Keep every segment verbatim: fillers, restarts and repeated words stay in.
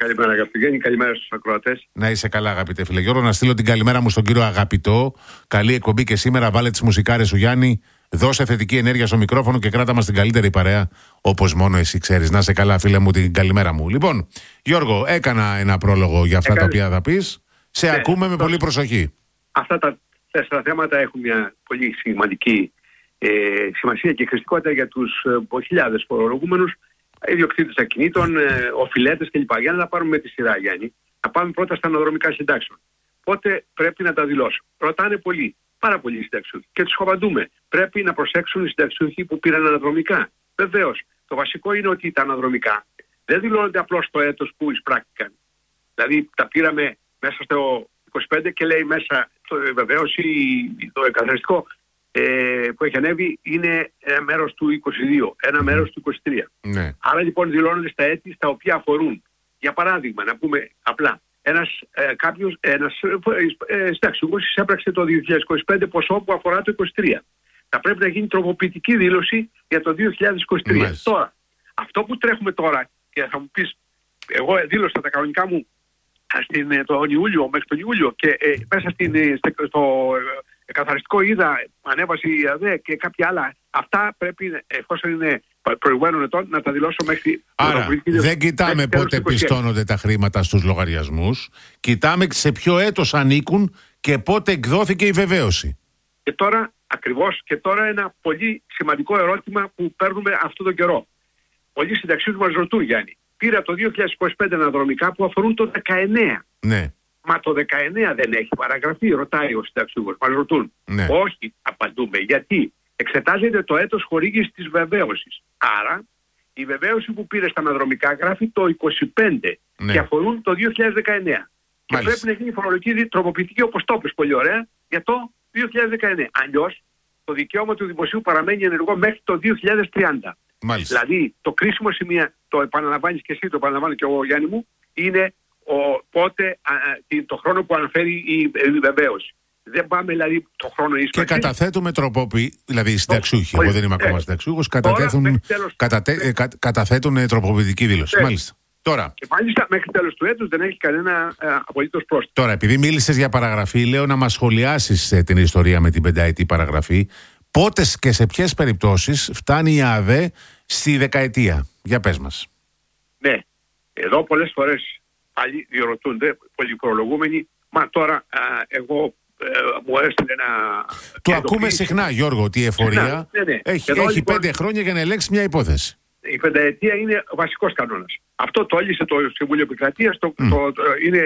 Καλημέρα, αγαπητέ. Καλημέρα στους ακροατές. Να είσαι καλά, αγαπητέ φίλε Γιώργο. Να στείλω την καλημέρα μου στον κύριο Αγαπητό. Καλή εκπομπή και σήμερα. Βάλε τις μουσικάρες σου, Γιάννη. Δώσε θετική ενέργεια στο μικρόφωνο και κράτα μας την καλύτερη παρέα, όπως μόνο εσύ ξέρεις. Να είσαι καλά, φίλε μου, την καλημέρα μου. Λοιπόν, Γιώργο, έκανα ένα πρόλογο για αυτά Έκανες. τα οποία θα πεις. Σε ναι, ακούμε με πολύ προσοχή. Αυτά τα τέσσερα θέματα έχουν μια πολύ σημαντική ε, σημασία και χρηστικότητα για τους ε, χιλιάδες φορολογούμενους, ιδιοκτήτες ακινήτων, ε, οφειλέτες κλπ. Για να τα πάρουμε με τη σειρά, Γιάννη. Να πάμε πρώτα στα αναδρομικά συντάξεων. Πότε πρέπει να τα δηλώσω? Ρωτάνε πολλοί, πάρα πολλοί συνταξιούχοι. Και τους απαντούμε. Πρέπει να προσέξουν οι συνταξιούχοι που πήραν αναδρομικά. Βεβαίως. Το βασικό είναι ότι τα αναδρομικά δεν δηλώνονται απλώς το έτος που εισπράχτηκαν. Δηλαδή τα πήραμε μέσα στο είκοσι πέντε και λέει μέσα βεβαίως το εκαθαριστικό ε, που έχει ανέβει είναι ένα μέρος του είκοσι δύο, ένα μέρος του είκοσι τρία. Ναι. Άρα λοιπόν δηλώνονται στα έτη στα οποία αφορούν. Για παράδειγμα, να πούμε απλά, ένας, ε, κάποιος, ένας ε, συνταξιούχος εισέπραξε το δύο χιλιάδες είκοσι πέντε ποσό που αφορά το είκοσι τρία. Θα πρέπει να γίνει τροποποιητική δήλωση για το δύο χιλιάδες είκοσι τρία. Μάλιστα. Τώρα, αυτό που τρέχουμε τώρα, και θα μου πεις, εγώ δήλωσα τα κανονικά μου στην, τον Ιούλιο, μέχρι τον Ιούλιο και ε, μέσα στην, στο, στο ε, καθαριστικό είδα, ανέβασε η ΑΔΕ και κάποια άλλα. Αυτά πρέπει, εφόσον είναι προηγουμένων ετών, να τα δηλώσω μέχρι... Άρα, δεν κοιτάμε πότε πιστώνονται τα χρήματα στους λογαριασμούς, κοιτάμε σε ποιο έτος ανήκουν και πότε εκδόθηκε η βεβαίωση. Και τώρα, ακριβώς, και τώρα ένα πολύ σημαντικό ερώτημα που παίρνουμε αυτόν τον καιρό. Πολλοί συνταξιούχοι μας ρωτούν, Γιάννη, πήρα το δύο χιλιάδες είκοσι πέντε αναδρομικά που αφορούν το δεκαεννέα. Ναι. Μα το δεκαεννέα δεν έχει παραγραφεί, ρωτάει ο συνταξιούχος. Μας ρωτούν. Ναι. Όχι, απαντούμε. Γιατί εξετάζεται το έτος χορήγησης της βεβαίωσης. Άρα, η βεβαίωση που πήρε στα αναδρομικά γράφει το είκοσι πέντε, ναι, και αφορούν το δύο χιλιάδες δεκαεννέα. Μάλιστα. Και πρέπει να γίνει φορολογική τροποποιητική, όπως το είπες πολύ ωραία, για το δύο χιλιάδες δεκαεννέα. Αλλιώς, το δικαίωμα του δημοσίου παραμένει ενεργό μέχρι το δύο χιλιάδες τριάντα. Μάλιστα. Δηλαδή, το κρίσιμο σημείο, το επαναλαμβάνεις και εσύ, το επαναλαμβάνω και εγώ, Γιάννη μου, είναι ο, πότε, α, το χρόνο που αναφέρει η, η βεβαίωση. Δεν πάμε δηλαδή το χρόνο ίσπραξη. Και καταθέτουμε τροποποιη... δηλαδή οι συνταξιούχοι, εγώ δεν είμαι ακόμα συνταξιούχος, καταθέτουν, κατατε... ε, κα... καταθέτουν τροποποιητική δήλωση. Ε. Μάλιστα. Τώρα. Και μάλιστα μέχρι τέλος του έτους δεν έχει κανένα ε, απολύτως πρόστιμο. Τώρα, επειδή μίλησες για παραγραφή, λέω να μας σχολιάσεις ε, την ιστορία με την πενταετή παραγραφή. Πότε και σε ποιες περιπτώσεις φτάνει η ΑΔΕ στη δεκαετία? Για πες μας. Ναι, εδώ πολλές φορές πάλι διορωτούνται πολλοί φορολογούμενοι, μα τώρα α, εγώ ε, μου έστειλε ένα... Το ακούμε συχνά, Γιώργο, ότι η εφορία ναι, ναι. έχει, έχει λοιπόν, πέντε χρόνια για να ελέγξει μια υπόθεση. Η πενταετία είναι ο βασικός κανόνας. Αυτό το έλυσε το Συμβούλιο Επικρατείας, το, mm. το, το, είναι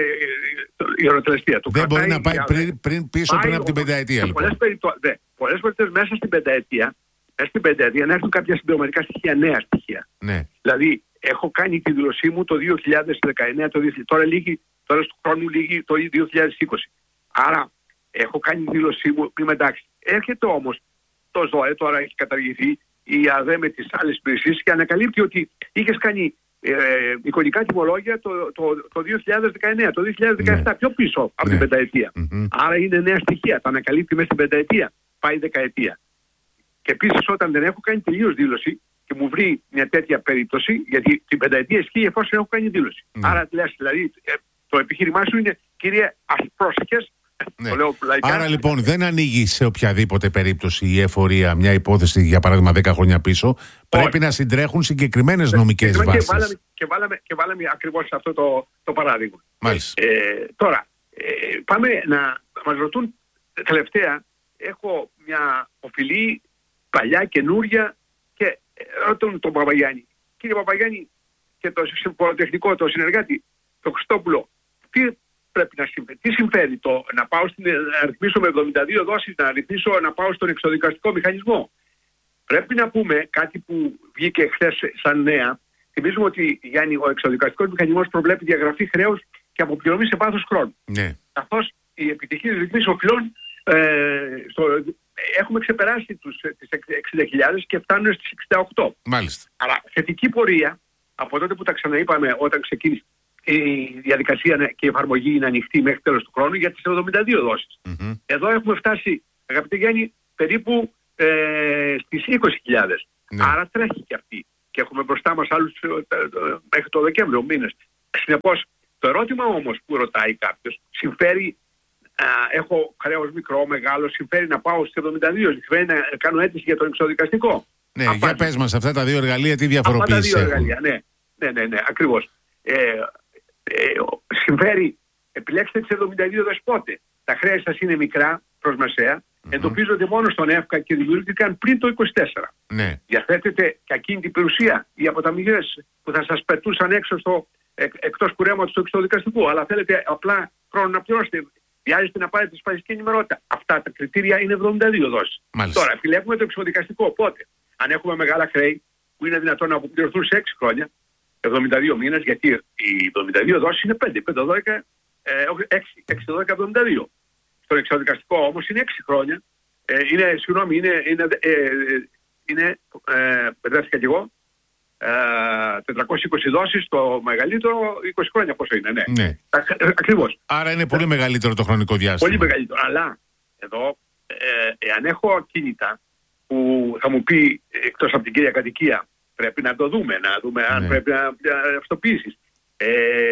η οροτελεστία. Δεν μπορεί να πάει πριν, πριν, πίσω πάει πριν από την πενταετία. Λοιπόν. Πολλές, περιτο... ναι, πολλές περιπτώσεις μέσα στην πενταετία, μέσα στην πενταετία να έρθουν κάποια συμπληρωματικά στοιχεία, νέα στοιχεία. Ναι. Δηλαδή, έχω κάνει τη δήλωσή μου το δύο χιλιάδες δεκαεννέα, το δύο χιλιάδες, τώρα, λίγη, τώρα του χρόνου λίγη το δύο χιλιάδες είκοσι. Άρα, έχω κάνει τη δήλωσή μου, είμαι εντάξει. Έρχεται όμως το ΖΟΕ, τώρα έχει καταργηθεί, η ΑΔΕ με τις άλλες υπηρεσίες και ανακαλύπτει ότι είχες κάνει ε, εικονικά τιμολόγια το, το, το δύο χιλιάδες δεκαεννέα, το δύο χιλιάδες δεκαεπτά, ναι, πιο πίσω από ναι. την πενταετία. Mm-hmm. Άρα είναι νέα στοιχεία, τα ανακαλύπτει μέσα στην πενταετία, πάει δεκαετία. Και επίσης όταν δεν έχω κάνει τελείως δήλωση και μου βρει μια τέτοια περίπτωση, γιατί την πενταετία ισχύει εφόσον έχω κάνει δήλωση. Mm. Άρα λες, δηλαδή το επιχείρημά σου είναι, κύριε, πρόσεχες. Ναι. Άρα λοιπόν δεν ανοίγει σε οποιαδήποτε περίπτωση η εφορία μια υπόθεση για παράδειγμα δέκα χρόνια πίσω. Πρέπει Όχι. να συντρέχουν συγκεκριμένες νομικές και βάσεις. Βάλαμε, και, βάλαμε, και βάλαμε ακριβώς αυτό το, το παράδειγμα. Μάλιστα. Ε, τώρα, ε, πάμε να μας ρωτούν τελευταία. Έχω μια οφειλή παλιά, καινούρια και ρωτούν τον Παπαγιάννη. Κύριε Παπαγιάννη και το πολυτεχνικό, το συνεργάτη, το Χριστόπουλο, τι πρέπει να συμφέρει, τι συμφέρει το να πάω στην, να ρυθμίσω με εβδομήντα δύο δόσεις, να ρυθμίσω να πάω στον εξοδικαστικό μηχανισμό. Πρέπει να πούμε κάτι που βγήκε χθες σαν νέα. Θυμίζουμε ότι, Γιάννη, ο εξοδικαστικός μηχανισμός προβλέπει διαγραφή χρέους και αποπληρωμή σε βάθος χρόνου. Ναι. Καθώς η επιτυχής ρυθμίση οφειλών ε, στο, έχουμε ξεπεράσει τους, τις εξήντα χιλιάδες και φτάνουν στις εξήντα οκτώ. Μάλιστα. Αλλά θετική πορεία από τότε που τα ξαναείπαμε όταν ξεκίνησε η διαδικασία και η εφαρμογή είναι ανοιχτή μέχρι τέλος του χρόνου για τις εβδομήντα δύο δόσεις. Mm-hmm. Εδώ έχουμε φτάσει, αγαπητέ Γιάννη, περίπου ε, στις είκοσι χιλιάδες. Ναι. Άρα τρέχει και αυτή. Και έχουμε μπροστά μας άλλους ε, ε, μέχρι το Δεκέμβριο μήνες. Συνεπώς, το ερώτημα όμως που ρωτάει κάποιος, συμφέρει, α, έχω χρέος μικρό, μεγάλο, συμφέρει να πάω στις εβδομήντα δύο, συμφέρει να κάνω αίτηση για τον εξοδικαστικό. Ναι, Απάντηση. Για πες μας αυτά τα δύο εργαλεία, τι διαφοροποίηση Αυτά τα δύο έχουν. εργαλεία, ναι, ναι, ναι, ναι ακριβώς. Ε, ε, συμφέρει, επιλέξτε τις εβδομήντα δύο δες πότε. Τα χρέη σας είναι μικρά προς μεσαία, mm-hmm. εντοπίζονται μόνο στον ΕΦΚΑ και δημιουργήθηκαν πριν το είκοσι τέσσερα. Ναι. Διαθέτετε και ακίνητη περιουσία ή αποταμιές που θα σας πετούσαν έξω στο, εκ, εκτός κουρέματος του εξωδικαστικού, αλλά θέλετε απλά χρόνο να πληρώσετε. Βιάζεστε να πάρετε τη σπασική ενημερότητα. Αυτά τα κριτήρια είναι εβδομήντα δύο δόσεις. Τώρα επιλέγουμε το εξωδικαστικό. Οπότε, αν έχουμε μεγάλα χρέη που είναι δυνατόν να αποπληρωθούν σε έξι χρόνια, εβδομήντα δύο μήνες, γιατί οι εβδομήντα δύο δόσεις είναι πέντε, πέντε, δώδεκα, έξι, έξι, δώδεκα, εβδομήντα δύο. Στο εξωδικαστικό όμως είναι έξι χρόνια. Ε, είναι, συγγνώμη, είναι, είναι, ε, είναι ε, μπερδεύτηκα κι εγώ, ε, τετρακόσιες είκοσι δόσεις, το μεγαλύτερο, είκοσι χρόνια πόσο είναι, ναι. ναι. Ακριβώς. Άρα είναι πολύ μεγαλύτερο το χρονικό διάστημα. Πολύ μεγαλύτερο. Αλλά εδώ, ε, εάν έχω ακίνητα που θα μου πει εκτός από την κύρια κατοικία, πρέπει να το δούμε, να δούμε αν ναι. πρέπει να αυτοποιήσεις. Ε,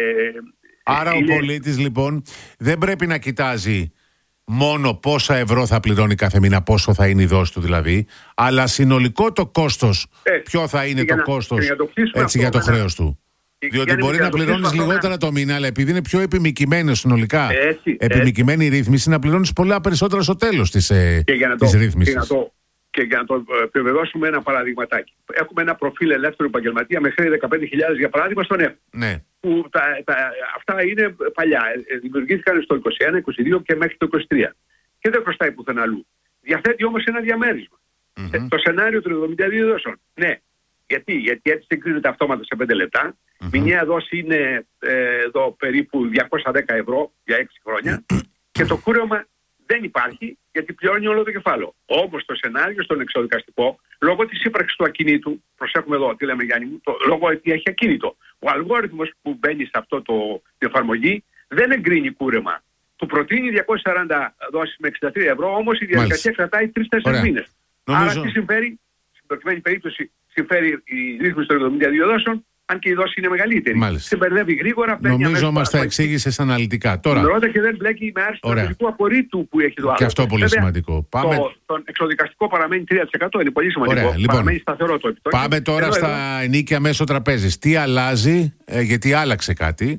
Άρα είναι... ο πολίτης λοιπόν δεν πρέπει να κοιτάζει μόνο πόσα ευρώ θα πληρώνει κάθε μήνα, πόσο θα είναι η δόση του δηλαδή, αλλά συνολικό το κόστος, ε, ποιο θα είναι το να, κόστος για, το έτσι, αυτό, για το να... χρέος του. Και διότι μπορεί να, να πληρώνεις λιγότερα να... το μήνα, αλλά επειδή είναι πιο επιμικημένο συνολικά, έτσι, επιμικημένη έτσι. η ρύθμιση, να πληρώνεις πολλά περισσότερα στο τέλος της, ε, της το, ρύθμισης. Και, να το, και για να το επιβεβαιώσουμε ένα παραδειγματάκι. Έχουμε ένα προφίλ ελεύθερου επαγγελματία με χρέη δεκαπέντε χιλιάδες για παράδειγμα στον ΕΦ. Ναι. Που τα, τα, αυτά είναι παλιά. Δημιουργήθηκαν στο είκοσι ένα, είκοσι δύο και μέχρι το είκοσι τρία. Και δεν χρωστάει πουθενά αλλού. Διαθέτει όμως ένα διαμέρισμα. Mm-hmm. Το σενάριο των εβδομήντα δύο δόσεων. Ναι. Γιατί, Γιατί έτσι συγκρίνεται αυτόματα σε πέντε λεπτά. Mm-hmm. Μηνιαία δόση είναι ε, εδώ περίπου διακόσια δέκα ευρώ για έξι χρόνια. Και το κούρεμα δεν υπάρχει γιατί πληρώνει όλο το κεφάλαιο. Όμως το σενάριο στον εξωδικαστικό, λόγω της ύπαρξης του ακινήτου, προσέχουμε εδώ τι λέμε Γιάννη μου, το, λόγω ότι έχει ακίνητο, ο αλγόριθμος που μπαίνει σε αυτό το την εφαρμογή δεν εγκρίνει κούρεμα. Του προτείνει διακόσιες σαράντα δόσεις με εξήντα τρία ευρώ, όμως η διαδικασία κρατάει τρεις τέσσερις μήνες. Νομίζω... Άρα τι συμφέρει, στην προκειμένη περίπτωση συμφέρει η ρύθμιση των εβδομήντα δύο δόσεων, αν και η δόση είναι μεγαλύτερη. Σε μπερδεύει γρήγορα. Νομίζω μας τα εξήγησες αναλυτικά. Τώρα. Ρώτα και δεν μπλέκει με άρση του τραπεζικού απορρίτου που έχει το άλλο. Και αυτό πολύ Βέβαια, σημαντικό. Πάμε... Το, το εξωδικαστικό παραμένει τρία τοις εκατό, είναι πολύ σημαντικό. Ωραία, λοιπόν, παραμένει σταθερό το επιτόκιο. Πάμε τώρα εδώ, στα εδώ. ενίκια μέσω τραπέζης. Τι αλλάζει, ε, γιατί άλλαξε κάτι,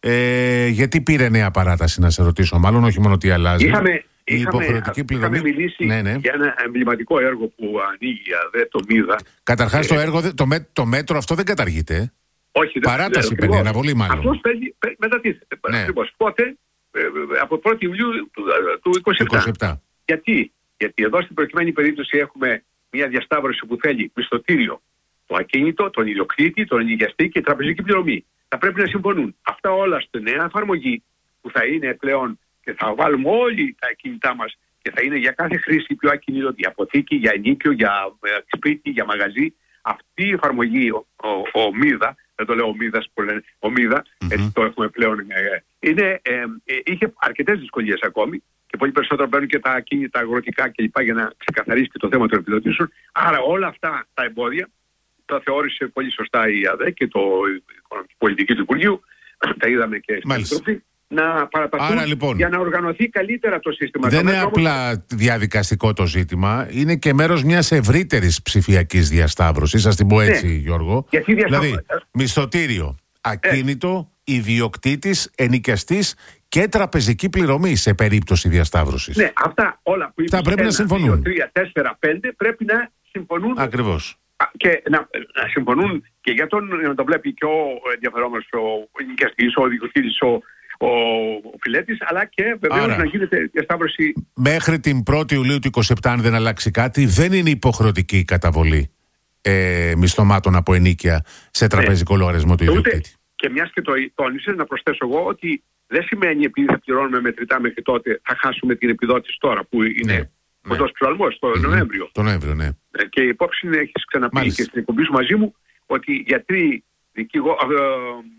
ε, γιατί πήρε νέα παράταση, να σε ρωτήσω. Μάλλον όχι μόνο τι αλλάζει. Είχαμε, η υποχρεωτική πληρωμή. Είχαμε μιλήσει ναι, ναι. για ένα εμβληματικό έργο που ανοίγει, δε το μίδα. Καταρχάς ε, το, έργο, το, μέ, το μέτρο αυτό δεν καταργείται. Όχι, παράταση παίρνει, αναβολή μάλλον. Αυτός παίρνει, μετατίθεται. Ναι. Ακριβώς. Πότε, ε, από πρώτη Ιουλίου του, του είκοσι επτά. είκοσι επτά. Γιατί? Γιατί εδώ στην προκειμένη περίπτωση έχουμε μια διασταύρωση που θέλει μισθωτήριο, το ακίνητο, τον ιδιοκτήτη, τον ενοικιαστή και τραπεζική πληρωμή. Θα πρέπει να συμφωνούν. Αυτά όλα στη νέα εφαρμογή που θα είναι πλέον και θα βάλουμε όλοι τα ακίνητά μας και θα είναι για κάθε χρήση πιο ακίνητο, για αποθήκη, για ενοίκιο, για σπίτι, για μαγαζί. Αυτή η εφαρμογή, ο, ο, ο ΜΥΔΑ, δεν το λέω ο ΜΥΔΑς που λένε ο ΜΥΔΑ, mm-hmm. έτσι το έχουμε πλέον, ε, είναι, ε, ε, είχε αρκετές δυσκολίες ακόμη και πολύ περισσότερο παίρνουν και τα ακίνητα αγροτικά κλπ. Για να ξεκαθαρίσει και το θέμα των επιδοτήσεων. Άρα όλα αυτά τα εμπόδια τα θεώρησε πολύ σωστά η ΑΔΕ και το Οικονομική Πολιτική του Υπουργείου, τα είδαμε και στην Επιτροπή, να παραταθούν Άρα, λοιπόν, για να οργανωθεί καλύτερα το σύστημα. Δεν είναι απλά όμως... διαδικαστικό το ζήτημα, είναι και μέρος μιας ευρύτερης ψηφιακής διασταύρωσης, ας την πω έτσι, ναι. Γιώργο. Γιατί διασταύρω... Δηλαδή, μισθωτήριο, ακίνητο, ε. ιδιοκτήτης, ενοικιαστής και τραπεζική πληρωμή σε περίπτωση διασταύρωσης. Ναι, αυτά όλα που είπες, πρέπει ένα, να συμφωνούν. δύο, τρία, τέσσερα, πέντε πρέπει να συμφωνούν. Ακριβώς. Και να, να συμφωνούν και για τον να το βλέπει και ο ενδιαφερόμενος, ο ενοικιαστής, ο ιδιοκτήτης, ο ο, ο φιλέτης, αλλά και βεβαίως να γίνεται διασταύρωση. Μέχρι την πρώτη Ιουλίου του είκοσι επτά, αν δεν αλλάξει κάτι, δεν είναι υποχρεωτική η καταβολή ε, μισθωμάτων από ενοίκια σε τραπεζικό ναι. λογαριασμό του ιδιοκτήτη. Και μιας και το τόνισες, να προσθέσω εγώ ότι δεν σημαίνει επειδή θα πληρώνουμε μετρητά μέχρι τότε θα χάσουμε την επιδότηση τώρα που είναι ναι. κοντός ναι. ψηφαλμός, το mm-hmm. Νοέμβριο. Το Νοέμβριο, ναι. Και υπόψη είναι, έχεις ξαναπεί Μάλιστα. και στην εκπομπή σου μαζί μου, ότι γιατροί, δικηγό, ε, ε,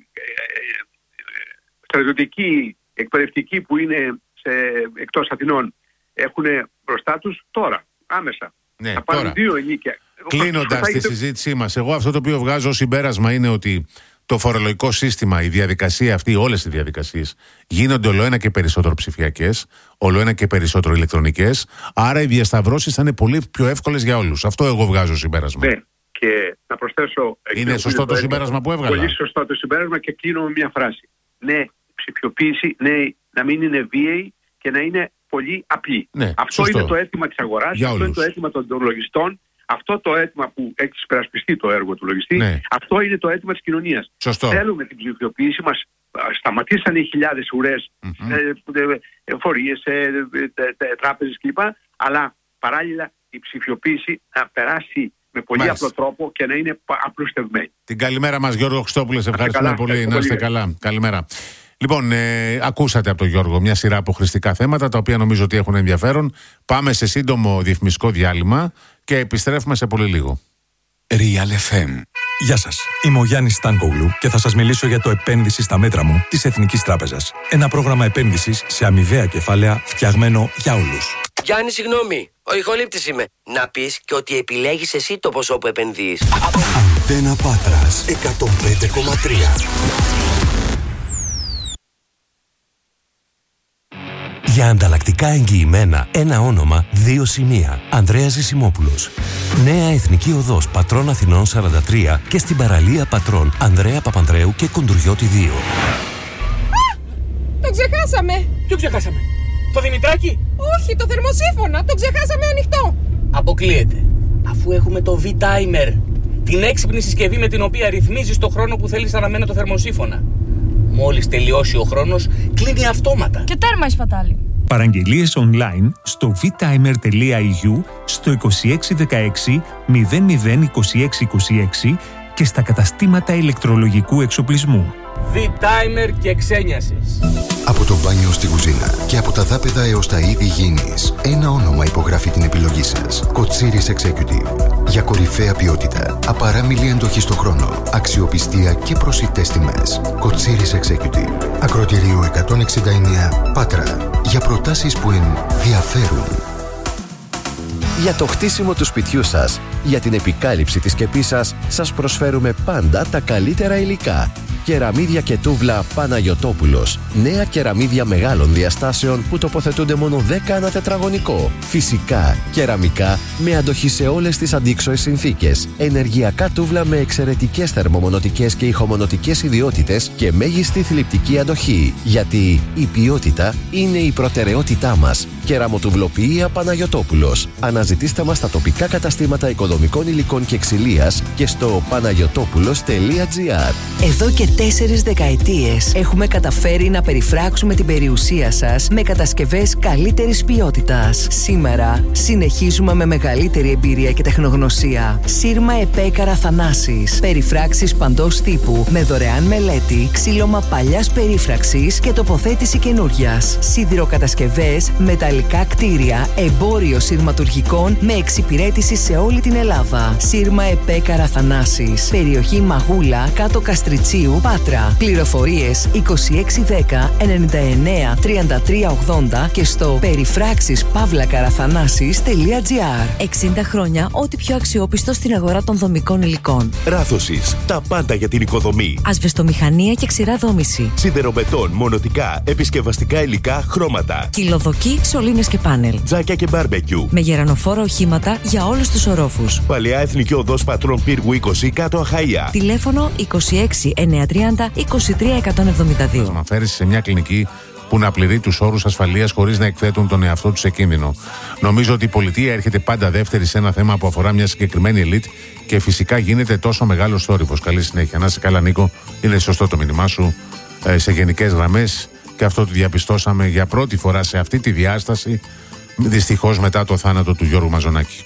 ε, στρατιωτικοί, εκπαιδευτικοί που είναι σε, εκτός Αθηνών έχουν μπροστά τους τώρα, άμεσα. Ναι, θα πάρουν τώρα. δύο ενίκια. Κλείνοντας τη συζήτησή μας, εγώ αυτό το οποίο βγάζω ως συμπέρασμα είναι ότι το φορολογικό σύστημα, η διαδικασία αυτή, όλες οι διαδικασίες γίνονται ολοένα και περισσότερο ψηφιακές, ολοένα και περισσότερο ηλεκτρονικές. Άρα οι διασταυρώσεις θα είναι πολύ πιο εύκολες για όλους. Αυτό εγώ βγάζω συμπέρασμα. Ναι, και να προσθέσω. Είναι σωστό το συμπέρασμα που έβγαλα? Πολύ σωστό το συμπέρασμα και κλείνω με μια φράση. Ναι, ψηφιοποίηση, ναι, να μην είναι βίαιη και να είναι πολύ απλή. Ναι, αυτό σωστό. είναι το αίτημα της αγοράς, Για αυτό όλους. είναι το αίτημα των λογιστών, αυτό το αίτημα που έχει υπερασπιστεί το έργο του λογιστή, Ναι. αυτό είναι το αίτημα της κοινωνίας. Σωστό. Θέλουμε την ψηφιοποίηση μας. Σταματήσαν οι χιλιάδες ουρές, Mm-hmm. ε, φορείες, ε, ε, ε, τράπεζες κλπ. Αλλά παράλληλα η ψηφιοποίηση να περάσει με πολύ Μάλιστα. απλό τρόπο και να είναι απλουστευμένη. Την καλημέρα μας, Γιώργο Χριστόπουλε. Σε ευχαριστούμε καλά, πολύ. ευχαριστώ Να είστε πολύ. καλά. Καλημέρα. Λοιπόν, ε, ακούσατε από τον Γιώργο μια σειρά από χρηστικά θέματα, τα οποία νομίζω ότι έχουν ενδιαφέρον. Πάμε σε σύντομο διαφημιστικό διάλειμμα και επιστρέφουμε σε πολύ λίγο. Real εφ εμ. Γεια σας, είμαι ο Γιάννης Στάνκογλου και θα σας μιλήσω για το επένδυση στα μέτρα μου της Εθνικής Τράπεζας. Ένα πρόγραμμα επένδυσης σε αμοιβαία κεφάλαια φτιαγμένο για όλους. Γιάννη, συγγνώμη, ο ηχολήπτης είμαι. Να πεις και ότι επιλέγεις εσύ το ποσό που επενδύεις. Αντένα Πάτρας εκατόν πέντε κόμμα τρία. Για ανταλλακτικά εγγυημένα, ένα όνομα, δύο σημεία. Ανδρέας Ζησιμόπουλος. Νέα Εθνική Οδός Πατρών Αθηνών σαράντα τρία και στην παραλία Πατρών Ανδρέα Παπανδρέου και Κοντουριώτη δύο. Το ξεχάσαμε! Ποιο ξεχάσαμε? Το Δημητράκη? Όχι, το θερμοσύφωνα! Το ξεχάσαμε ανοιχτό! Αποκλείεται. Αφού έχουμε το V-Timer, την έξυπνη συσκευή με την οποία ρυθμίζεις το χρόνο που θέλεις να αναμένει το θερμοσύφωνα. Μόλις τελειώσει ο χρόνος, κλείνει αυτόματα. Και τέρμα η σπατάλη. Παραγγελίες online στο vtimer τελεία ι γιου, στο είκοσι έξι δεκαέξι μηδέν μηδέν είκοσι έξι είκοσι έξι και στα καταστήματα ηλεκτρολογικού εξοπλισμού. V-Timer και ξένιασης. Από το μπάνιο στη κουζίνα και από τα δάπεδα έως τα είδη υγιεινής, ένα όνομα υπογράφει την επιλογή σας. Κοτσίρις Executive. Για κορυφαία ποιότητα, απαράμιλη εντοχή στο χρόνο, αξιοπιστία και προσιτές τιμές. Κοτσίρις Executive. Ακροτηρίου εκατόν εξήντα εννέα Πάτρα. Για προτάσεις που ενδιαφέρουν. Για το χτίσιμο του σπιτιού σας, για την επικάλυψη της σκεπής σας, σας προσφέρουμε πάντα τα καλύτερα υλικά. Κεραμίδια και τούβλα Παναγιωτόπουλος. Νέα κεραμίδια μεγάλων διαστάσεων που τοποθετούνται μόνο δέκα ανά τετραγωνικό. Φυσικά, κεραμικά με αντοχή σε όλες τις αντίξωες συνθήκες. Ενεργειακά τούβλα με εξαιρετικές θερμομονωτικές και ηχομονωτικές ιδιότητες και μέγιστη θλιπτική αντοχή. Γιατί η ποιότητα είναι η προτεραιότητά μας. Κεραμοτουβλοποιία Παναγιωτόπουλος. Αναζητήστε μας στα τοπικά καταστήματα οικοδομικών υλικών και ξυλίας και στο παναγιωτόπουλος τελεία τζι άρ. Εδώ και τέσσερις δεκαετίες έχουμε καταφέρει να περιφράξουμε την περιουσία σας με κατασκευές καλύτερης ποιότητας. Σήμερα συνεχίζουμε με μεγαλύτερη εμπειρία και τεχνογνωσία. Σύρμα Επέκαρα Θανάσης. Περιφράξεις παντός τύπου με δωρεάν μελέτη, ξύλωμα παλιάς περίφραξης και τοποθέτηση καινούριας. Σιδηροκατασκευές, μεταλλικά κτίρια, εμπόριο σειρματουργικών με εξυπηρέτηση σε όλη την Ελλάδα. Σύρμα Επέκαρα Θανάσης. Περιοχή Μαγούλα, κάτω Καστριτσίου, Πάτρα. Πληροφορίες είκοσι έξι δέκα ενενήντα εννέα τριάντα τρία ογδόντα και στο περιφράξεις παύλα καραθανάσης τελεία τζι άρ. εξήντα χρόνια ό,τι πιο αξιόπιστο στην αγορά των δομικών υλικών. Ράθωσης, τα πάντα για την οικοδομή. Ασβεστομηχανία και ξηρά δόμηση. Σιδεροβετόν, μονοτικά, επισκευαστικά υλικά, χρώματα. Κυλοδοκή, σωλήνες και πάνελ. Τζάκια και μπάρμπεκιου. Με γερανοφόρα οχήματα για όλους τους ορόφους. Παλαιά Εθνική Οδός Πατρών Πύργου είκοσι κάτω Αχαΐα. Τηλέφωνο είκοσι έξι εννιακόσια τριάντα είκοσι τρία εκατόν εβδομήντα δύο. Μα φέρει σε μια κλινική που να πληρεί τους όρους ασφαλείας χωρίς να εκθέτουν τον εαυτό τους σε κίνδυνο. Νομίζω ότι η πολιτεία έρχεται πάντα δεύτερη σε ένα θέμα που αφορά μια συγκεκριμένη ελίτ και φυσικά γίνεται τόσο μεγάλος θόρυβος. Καλή συνέχεια. Να είσαι καλά, Νίκο. Είναι σωστό το μήνυμά σου ε, σε γενικές γραμμές και αυτό το διαπιστώσαμε για πρώτη φορά σε αυτή τη διάσταση, δυστυχώς μετά το θάνατο του Γιώργου Μαζονάκη.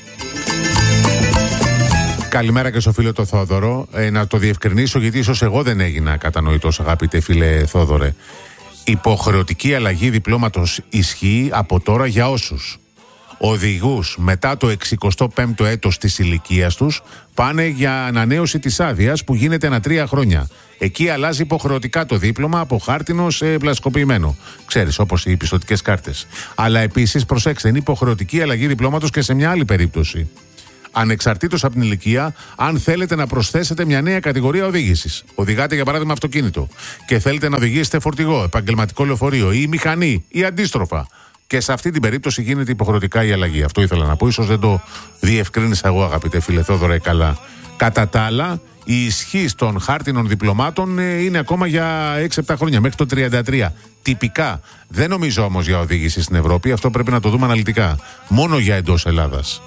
Καλημέρα και στο φίλο το Θόδωρο. Ε, να το διευκρινίσω γιατί ίσως εγώ δεν έγινα κατανοητός, αγαπητέ φίλε Θόδωρε. Υποχρεωτική αλλαγή διπλώματος ισχύει από τώρα για όσους οδηγούς μετά το εξηκοστό πέμπτο έτος της ηλικίας τους πάνε για ανανέωση της άδειας που γίνεται ανά τρία χρόνια. Εκεί αλλάζει υποχρεωτικά το δίπλωμα από χάρτινο σε πλαστικοποιημένο. Ξέρεις, όπως οι πιστωτικές κάρτες. Αλλά επίσης, προσέξτε, είναι υποχρεωτική αλλαγή διπλώματος και σε μια άλλη περίπτωση. ανεξαρτήτως από την ηλικία, αν θέλετε να προσθέσετε μια νέα κατηγορία οδήγησης. Οδηγάτε για παράδειγμα αυτοκίνητο και θέλετε να οδηγήσετε φορτηγό, επαγγελματικό λεωφορείο ή μηχανή ή αντίστροφα. Και σε αυτή την περίπτωση γίνεται υποχρεωτικά η αλλαγή. Αυτό ήθελα να πω. Ίσως δεν το διευκρίνησα εγώ, αγαπητέ φίλε Θόδωρα, καλά. Κατά τα άλλα, η ισχύ των χάρτινων διπλωμάτων είναι ακόμα για έξι επτά χρόνια, μέχρι το τριάντα τρία. Τυπικά. Δεν νομίζω όμως για οδήγηση στην Ευρώπη. Αυτό πρέπει να το δούμε αναλυτικά. Μόνο για εντός Ελλάδας.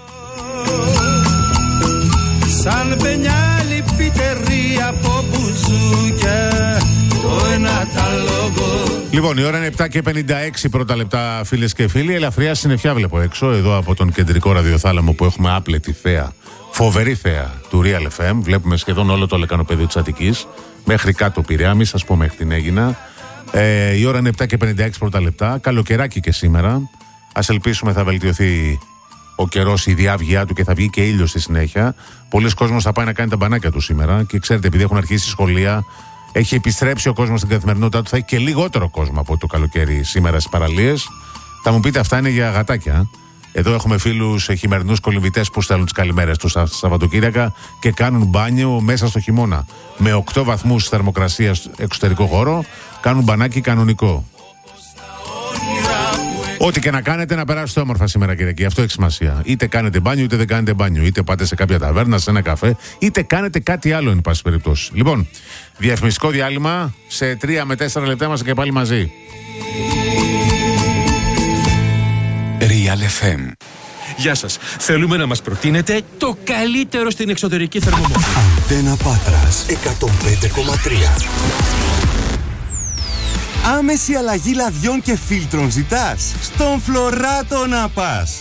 Σαν πενιάλι πιτερή από μπουζούκια, το ένα τα λόγο. Λοιπόν, η ώρα είναι επτά και πενήντα έξι πρώτα λεπτά, φίλες και φίλοι. Ελαφριά συννεφιά βλέπω έξω, εδώ από τον κεντρικό ραδιοθάλαμο που έχουμε άπλετη θέα, φοβερή θέα του Real εφ εμ. Βλέπουμε σχεδόν όλο το λεκανοπεδίο της Αττικής, μέχρι κάτω Πειραιά, μη σας πω μέχρι την Αίγινα. Ε, η ώρα είναι επτά και πενήντα έξι πρώτα λεπτά. Καλοκαιράκι και σήμερα. Ας ελπίσουμε θα βελτιωθεί ο καιρός, η διάβγειά του και θα βγει και ήλιος στη συνέχεια. Πολλοί κόσμος θα πάει να κάνει τα μπανάκια του σήμερα και ξέρετε, επειδή έχουν αρχίσει σχολεία, έχει επιστρέψει ο κόσμος στην καθημερινότητά του. Θα έχει και λιγότερο κόσμο από το καλοκαίρι σήμερα στις παραλίες. Θα μου πείτε, αυτά είναι για γατάκια. Εδώ έχουμε φίλους χειμερινούς κολυμβητές που στέλνουν τις καλημέρες τους στα Σαββατοκύριακα και κάνουν μπάνιο μέσα στο χειμώνα. Με οκτώ βαθμούς θερμοκρασία στο εξωτερικό χώρο, κάνουν μπανάκι κανονικό. Ό,τι και να κάνετε, να περάσετε όμορφα σήμερα, Κυριακή. Αυτό έχει σημασία. Είτε κάνετε μπάνιο, είτε δεν κάνετε μπάνιο. Είτε πάτε σε κάποια ταβέρνα, σε ένα καφέ, είτε κάνετε κάτι άλλο, εν πάση περιπτώσει. Λοιπόν, διαφημιστικό διάλειμμα. Σε τρία με τέσσερα λεπτά είμαστε και πάλι μαζί. Real εφ εμ. Γεια σας. Θέλουμε να μας προτείνετε το καλύτερο στην εξωτερική θερμομόρφωση. Αντένα Πάτρας εκατόν πέντε κόμμα τρία. Άμεση αλλαγή λαδιών και φίλτρων ζητάς? Στον Φλωράτο να πας.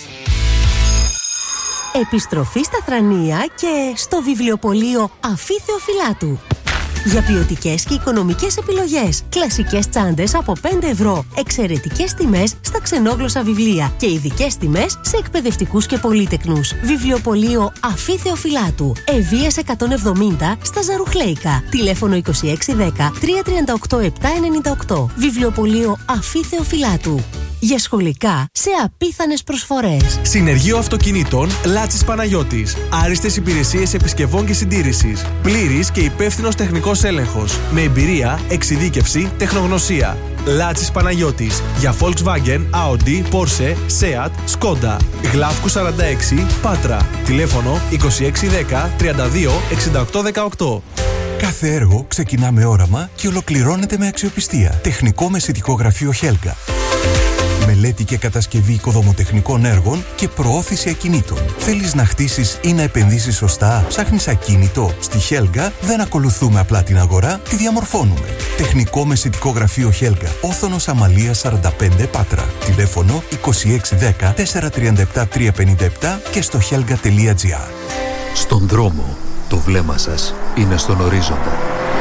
Επιστροφή στα Θρανία και στο βιβλιοπωλείο Αφή Θεοφυλάτου. Για ποιοτικές και οικονομικές επιλογές. Κλασικές τσάντες από πέντε ευρώ. Εξαιρετικές τιμές στα ξενόγλωσσα βιβλία. Και ειδικές τιμές σε εκπαιδευτικούς και πολύτεκνους. Βιβλιοπωλείο Αφή Θεοφυλάτου. Ευβοίας εκατόν εβδομήντα στα Ζαρουχλέικα. Τηλέφωνο είκοσι έξι δέκα τριακόσια τριάντα οκτώ επτακόσια ενενήντα οκτώ. Βιβλιοπωλείο Αφή Θεοφυλάτου. Για σχολικά σε απίθανες προσφορές. Συνεργείο Αυτοκινήτων Λάτσης Παναγιώτης. Άριστες υπηρεσίες επισκευών και συντήρησης. Πλήρης και υπεύθυνος τεχνικός έλεγχος. Με εμπειρία, εξειδίκευση, τεχνογνωσία. Λάτσης Παναγιώτης. Για Volkswagen, Audi, Porsche, Seat, Skoda. Γλάφκου σαράντα έξι, Πάτρα. Τηλέφωνο είκοσι έξι δέκα τριάντα δύο εξήντα οκτώ δεκαοκτώ. Κάθε έργο ξεκινά με όραμα και ολοκληρώνεται με αξιοπιστία. Τεχνικό μεσητικό γραφείο Χέλγα. Μελέτη και κατασκευή οικοδομοτεχνικών έργων και προώθηση ακινήτων. Θέλεις να χτίσεις ή να επενδύσεις σωστά? Ψάχνεις ακίνητο? Στη Χέλγα δεν ακολουθούμε απλά την αγορά, τη διαμορφώνουμε. Τεχνικό μεσητικό γραφείο Χέλγα. Όθωνος Αμαλίας σαράντα πέντε Πάτρα. Τηλέφωνο είκοσι έξι δέκα τετρακόσια τριάντα επτά τριακόσια πενήντα επτά και στο χέλγα τελεία τζι άρ. Στον δρόμο, το βλέμμα σας είναι στον ορίζοντα.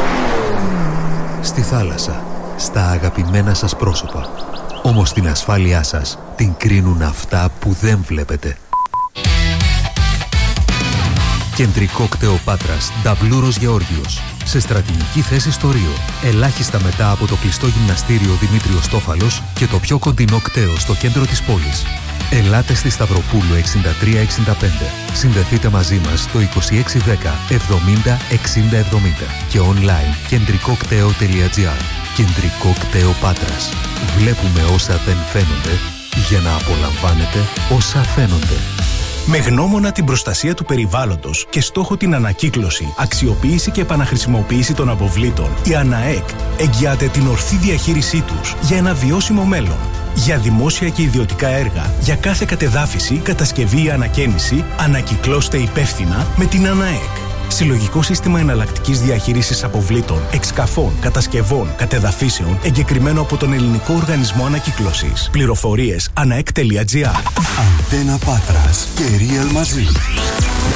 Στη θάλασσα, στα αγαπημένα σας πρόσωπα. Όμως την ασφάλειά σας την κρίνουν αυτά που δεν βλέπετε. Κεντρικό κτέο Πάτρας, Νταβλούρος Γεώργιος. Σε στρατηγική θέση στο Ρίο. Ελάχιστα μετά από το κλειστό γυμναστήριο Δημήτριος Τόφαλος και το πιο κοντινό κτέο στο κέντρο της πόλης. Ελάτε στη Σταυροπούλου εξήντα τρία εξήντα πέντε. Συνδεθείτε μαζί μας στο είκοσι έξι δέκα εβδομήντα εξήντα εβδομήντα και online κεντρικόκτεο τελεία τζι άρ. Κεντρικό κτέο Πάτρας. Βλέπουμε όσα δεν φαίνονται για να απολαμβάνετε όσα φαίνονται. Με γνώμονα την προστασία του περιβάλλοντος και στόχο την ανακύκλωση, αξιοποίηση και επαναχρησιμοποίηση των αποβλήτων, η ΑΝΑΕΚ εγγυάται την ορθή διαχείρισή τους για ένα βιώσιμο μέλλον. Για δημόσια και ιδιωτικά έργα, για κάθε κατεδάφιση, κατασκευή ή ανακαίνιση, ανακυκλώστε υπεύθυνα με την ΑΝΑΕΚ. Συλλογικό σύστημα εναλλακτικής διαχείρισης αποβλήτων, εξκαφών, κατασκευών, κατεδαφίσεων, εγκεκριμένο από τον Ελληνικό Οργανισμό Ανακύκλωσης. Πληροφορίες αναεκ τελεία τζι άρ. Αντένα Πάτρας και Real μαζί.